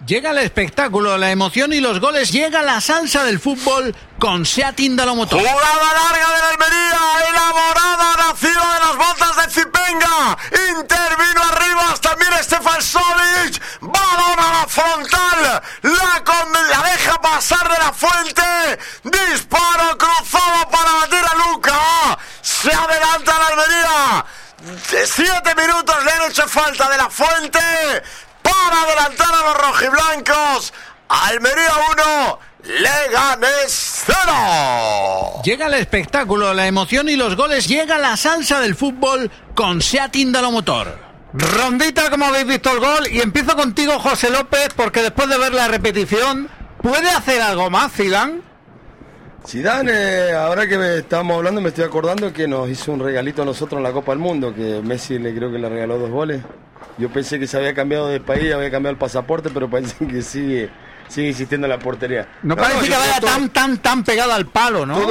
Llega el espectáculo, la emoción y los goles. Llega la salsa del fútbol con SEAT Indalomotor. Jugada larga de la Almería, elaborada, nacida de las botas de Zipenga. Intervino arriba también Stefan Solic. Balón a la frontal. La deja pasar de la Fuente. Disparo cruzado para batir a Luca. Se adelanta la Almería. 7 minutos le han hecho falta de la Fuente para adelantar a los rojiblancos. Almería 1, Leganés 0. Llega el espectáculo, la emoción y los goles. Llega la salsa del fútbol con SEAT Indalomotor. Rondita, como habéis visto el gol, y empiezo contigo, José López, porque después de ver la repetición, ¿puede hacer algo más Zidane? Zidane, ahora que estábamos hablando, me estoy acordando que nos hizo un regalito a nosotros en la Copa del Mundo, que Messi creo que le regaló 2 goles. Yo pensé que se había cambiado de país, había cambiado el pasaporte, pero parece que sigue insistiendo en la portería. No parece que vaya tan pegado al palo, ¿no?